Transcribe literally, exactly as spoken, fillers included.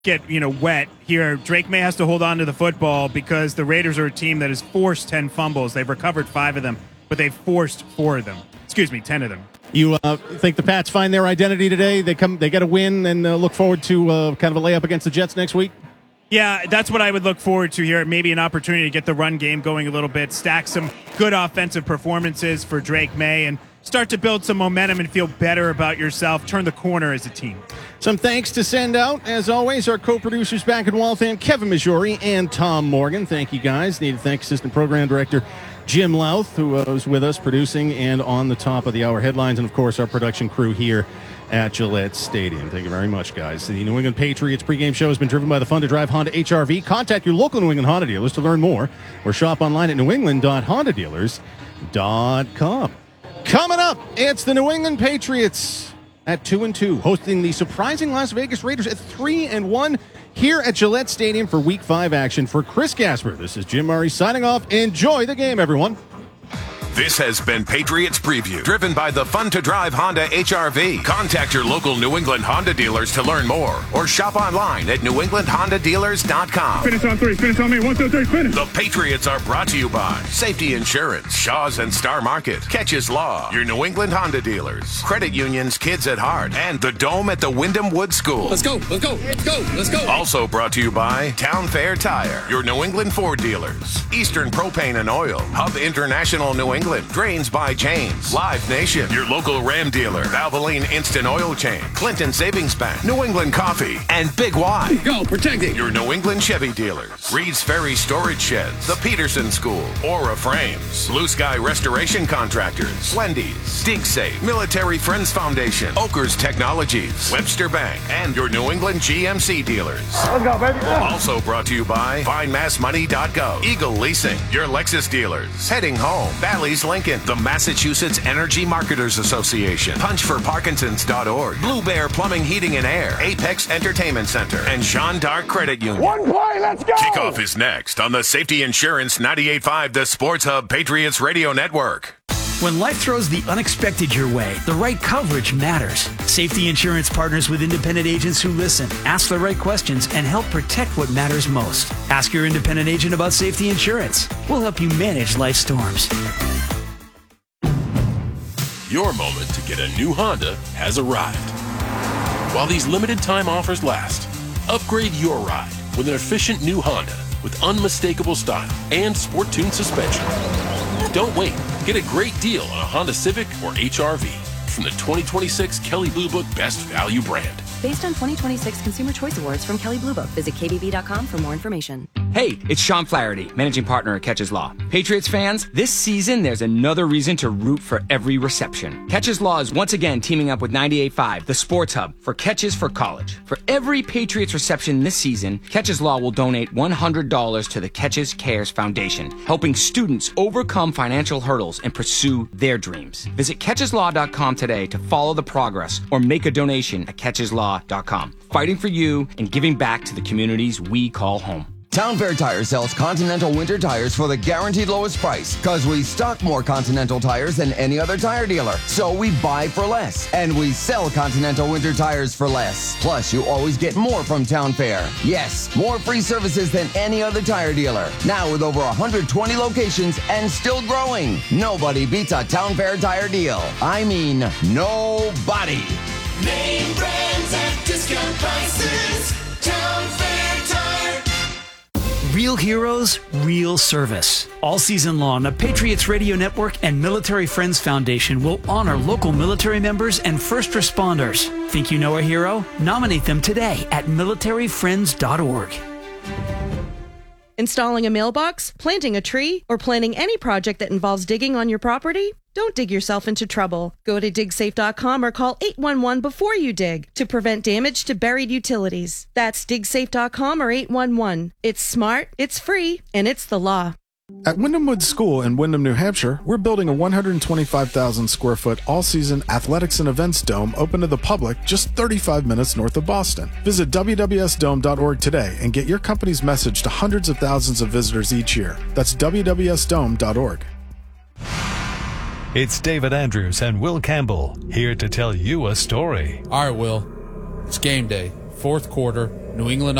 get, you know, wet here. Drake May has to hold on to the football because the Raiders are a team that has forced ten fumbles. They've recovered five of them, but they've forced four of them. Excuse me, ten of them. You uh, think the Pats find their identity today? They come, they get a win, and uh, look forward to uh, kind of a layup against the Jets next week? Yeah, that's what I would look forward to here. Maybe an opportunity to get the run game going a little bit, stack some good offensive performances for Drake May, and start to build some momentum and feel better about yourself. Turn the corner as a team. Some thanks to send out. As always, our co-producers back in Waltham, Kevin Majori and Tom Morgan. Thank you, guys. Need to thank Assistant Program Director Jim Louth, who uh, was with us producing and on the top of the hour headlines, and, of course, our production crew here at Gillette Stadium. Thank you very much, guys. The New England Patriots pregame show has been driven by the Fun to Drive Honda H R V. Contact your local New England Honda dealers to learn more, or shop online at new england dot honda dealers dot com. Coming up, it's the New England Patriots at two and two, hosting the surprising Las Vegas Raiders at three and one here at Gillette Stadium for Week Five action. For Chris Gasper, this is Jim Murray signing off. Enjoy the game, everyone. This has been Patriots Preview, driven by the Fun to Drive Honda H R V. Contact your local New England Honda dealers to learn more, or shop online at new england honda dealers dot com. Finish on three, finish on me, one, two, three, finish. The Patriots are brought to you by Safety Insurance, Shaw's and Star Market, Catches Law, your New England Honda dealers, Credit Unions, Kids at Heart, and the Dome at the Wyndham Woods School. Let's go, let's go, let's go, let's go. Also brought to you by Town Fair Tire, your New England Ford dealers, Eastern Propane and Oil, Hub International New England, Drains by James, Live Nation, your local Ram dealer, Valvoline Instant Oil Change, Clinton Savings Bank, New England Coffee, and Big Y. Go, protect it. Your New England Chevy dealers, Reed's Ferry Storage Sheds, the Peterson School, Aura Frames, Blue Sky Restoration Contractors, Wendy's, Dig Safe, Military Friends Foundation, Oakers Technologies, Webster Bank, and your New England G M C dealers. Let's go, baby. Also brought to you by find mass money dot gov, Eagle Leasing, your Lexus dealers, Heading Home, Bally's Lincoln, the Massachusetts Energy Marketers Association, punch for parkinsons dot org, Blue Bear Plumbing, Heating and Air, Apex Entertainment Center, and Jean D'Arc Credit Union. One play, let's go! Kickoff is next on the Safety Insurance ninety-eight point five, the Sports Hub Patriots Radio Network. When life throws the unexpected your way, the right coverage matters. Safety Insurance partners with independent agents who listen, ask the right questions, and help protect what matters most. Ask your independent agent about Safety Insurance. We'll help you manage life storms. Your moment to get a new Honda has arrived. While these limited time offers last, upgrade your ride with an efficient new Honda with unmistakable style and sport-tuned suspension. Don't wait. Get a great deal on a Honda Civic or H R V from the twenty twenty-six Kelley Blue Book Best Value brand. Based on twenty twenty-six Consumer Choice Awards from Kelley Blue Book. Visit k b b dot com for more information. Hey, it's Sean Flaherty, managing partner at Catches Law. Patriots fans, this season there's another reason to root for every reception. Catches Law is once again teaming up with ninety-eight point five, the Sports Hub, for Catches for College. For every Patriots reception this season, Catches Law will donate one hundred dollars to the Catches Cares Foundation, helping students overcome financial hurdles and pursue their dreams. Visit catches law dot com today to follow the progress or make a donation at catches law dot com. Fighting for you and giving back to the communities we call home. Town Fair Tire sells Continental winter tires for the guaranteed lowest price because we stock more Continental tires than any other tire dealer. So we buy for less and we sell Continental winter tires for less. Plus, you always get more from Town Fair. Yes, more free services than any other tire dealer. Now with over one hundred twenty locations and still growing. Nobody beats a Town Fair tire deal. I mean, nobody. Name brands at discount prices. Town Fair Tire. Real heroes, real service. All season long, the Patriots Radio Network and Military Friends Foundation will honor local military members and first responders. Think you know a hero? Nominate them today at military friends dot org. Installing a mailbox, planting a tree, or planning any project that involves digging on your property? Don't dig yourself into trouble. Go to dig safe dot com or call eight one one before you dig to prevent damage to buried utilities. That's dig safe dot com or eight one one. It's smart, it's free, and it's the law. At Wyndham Woods School in Wyndham, New Hampshire, we're building a one hundred twenty-five thousand square foot all-season athletics and events dome open to the public just thirty-five minutes north of Boston. Visit w w s dome dot org today and get your company's message to hundreds of thousands of visitors each year. That's w w s dome dot org. It's David Andrews and Will Campbell here to tell you a story. All right, Will. It's game day. Fourth quarter. New England